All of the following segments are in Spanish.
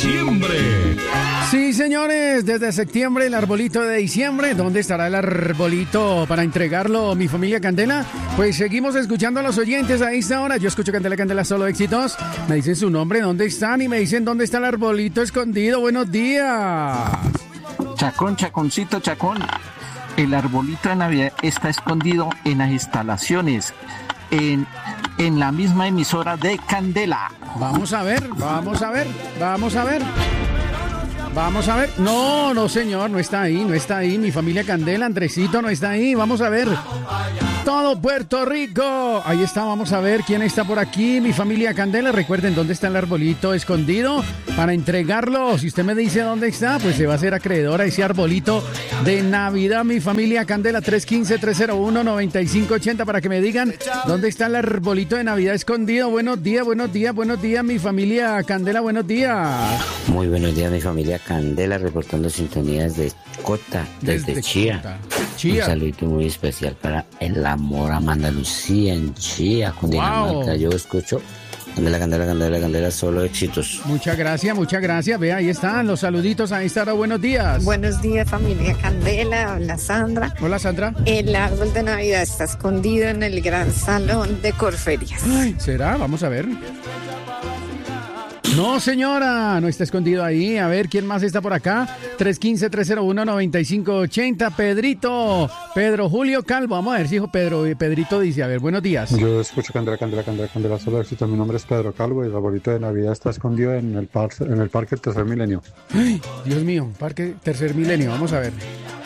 diciembre. Sí, señores, desde septiembre el arbolito de diciembre. ¿Dónde estará el arbolito para entregarlo, mi familia Candela? Pues seguimos escuchando a los oyentes a esta hora. Yo escucho Candela, Candela, solo éxitos. Me dicen su nombre, dónde están y me dicen dónde está el arbolito escondido. Buenos días. Chacón, Chaconcito, Chacón. El arbolito de Navidad está escondido en las instalaciones, en la misma emisora de Candela. Vamos a ver. No, señor, no está ahí. Mi familia Candela, Andresito, no está ahí. Vamos a ver. Todo Puerto Rico. Ahí está, vamos a ver quién está por aquí. Mi familia Candela, recuerden dónde está el arbolito escondido para entregarlo. Si usted me dice dónde está, pues se va a hacer acreedor a ese arbolito de Navidad. Mi familia Candela, 315-301-9580 para que me digan dónde está el arbolito de Navidad escondido. Buenos días, mi familia Candela, buenos días. Muy buenos días, mi familia Candela, reportando sintonías de Cota, desde Chía. Un saludito muy especial para el amor a Amanda Lucía en Chía, Cundinamarca. Wow. Yo escucho Candela, Candela, Candela, Candela, solo éxitos. Muchas gracias. Ve, ahí están los saluditos a esta hora. Buenos días. Buenos días, familia Candela. Hola, Sandra. Hola, Sandra. El árbol de Navidad está escondido en el gran salón de Corferias. Ay, ¿será? Vamos a ver. No, señora, no está escondido ahí. A ver, ¿quién más está por acá? 315-301-9580. Pedro Julio Calvo. Vamos a ver si hijo Pedrito dice. A ver, buenos días. Yo escucho Candela, Candela, Candela, Candela, solo éxito. Mi nombre es Pedro Calvo y el arbolito de Navidad está escondido en el Parque Tercer Milenio. Ay, Dios mío, Parque Tercer Milenio. Vamos a ver.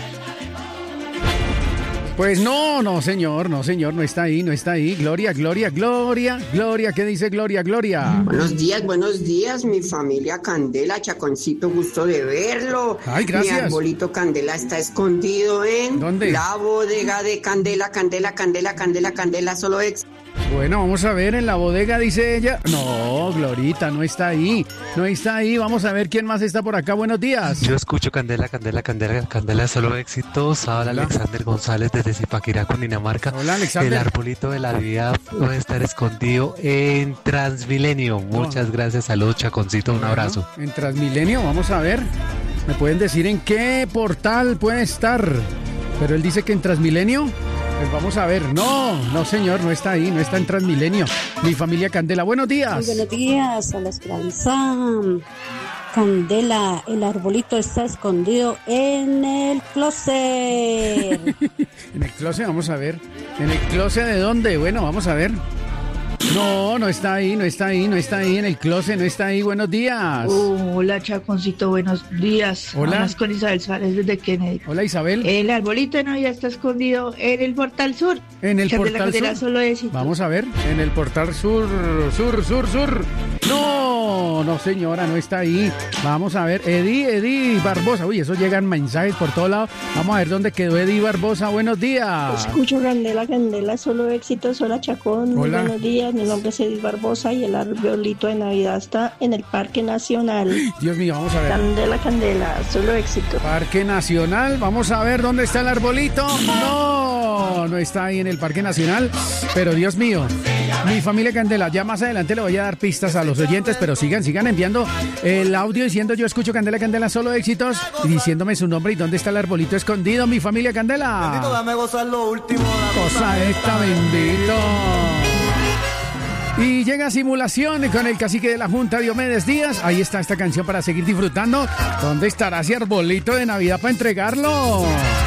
Pues no, señor, no está ahí. Gloria, ¿qué dice Gloria? Buenos días, mi familia Candela, Chaconcito, gusto de verlo. Ay, gracias. Mi arbolito Candela está escondido en ¿dónde? La bodega de Candela, solo éxito. Bueno, vamos a ver en la bodega, dice ella. No, Glorita, no está ahí. Vamos a ver quién más está por acá. Buenos días. Yo escucho Candela, solo éxitos. Habla Alexander González desde Zipaquirá, Cundinamarca. Hola, Alexander. El arbolito de la vida puede estar escondido en Transmilenio. Muchas gracias, saludos, Chaconcito, un abrazo. En Transmilenio, vamos a ver. ¿Me pueden decir en qué portal puede estar? Pero él dice que en Transmilenio. Pues vamos a ver. No, señor, no está ahí, no está en Transmilenio. Mi familia Candela, buenos días. Muy buenos días, a la Esperanza. Candela, el arbolito está escondido en el closet. En el closet, vamos a ver. ¿En el closet de dónde? Bueno, vamos a ver. No está ahí, en el closet, no está ahí. Buenos días. Hola, Chaconcito, buenos días. Hola. Hablas con Isabel Suárez desde Kennedy. Hola, Isabel. El arbolito de Navidad está escondido en el portal sur. En el portal sur. Solo éxito. Vamos a ver, en el portal sur. No, señora, no está ahí. Vamos a ver, Eddie Barbosa. Uy, eso llegan mensajes por todos lados. Vamos a ver dónde quedó Eddie Barbosa. Buenos días. Escucho Candela, solo éxitos. Hola, Chacón. Hola. Buenos días, mi nombre es Edith Barbosa y el arbolito de Navidad está en el Parque Nacional. Dios mío, vamos a ver. Candela, solo éxito. Parque Nacional, vamos a ver dónde está el arbolito. No está ahí en el Parque Nacional, pero Dios mío, mi familia Candela, ya más adelante le voy a dar pistas a los oyentes, pero sigan enviando el audio diciendo yo escucho Candela, solo éxitos, y diciéndome su nombre y dónde está el arbolito escondido, mi familia Candela. Bendito, dame gozar lo último. Cosa esta, bendito. Y llega Simulación con el cacique de la Junta, Diomedes Díaz. Ahí está esta canción para seguir disfrutando. ¿Dónde estará ese arbolito de Navidad para entregarlo?